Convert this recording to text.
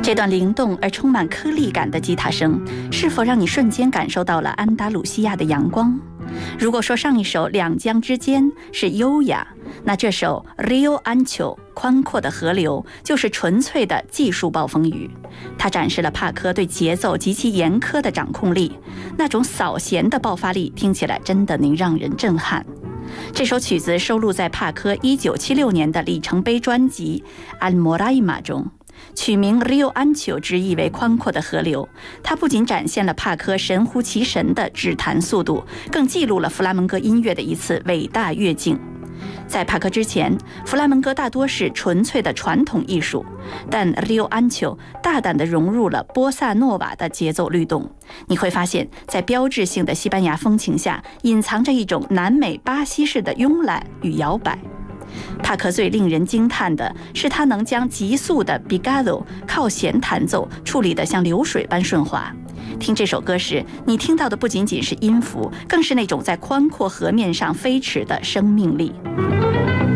这段灵动而充满颗粒感的吉他声，是否让你瞬间感受到了安达鲁西亚的阳光？如果说上一首两江之间是优雅，那这首 Rio Ancho 宽阔的河流就是纯粹的技术暴风雨。它展示了帕科对节奏极其严苛的掌控力，那种扫弦的爆发力听起来真的能让人震撼。这首曲子收录在帕科1976年的里程碑专辑《Almoraima》中，取名 Rio Ancho 直译为宽阔的河流。它不仅展现了帕科神乎其神的指弹速度，更记录了弗拉门戈音乐的一次伟大跃进。在帕科之前，弗拉门戈大多是纯粹的传统艺术，但 Rio Ancho 大胆地融入了波萨诺瓦的节奏律动。你会发现，在标志性的西班牙风情下，隐藏着一种南美巴西式的慵懒与摇摆。帕科最令人惊叹的是，他能将急速的 Picado 靠弦弹奏处理得像流水般顺滑。听这首歌时，你听到的不仅仅是音符，更是那种在宽阔河面上飞驰的生命力。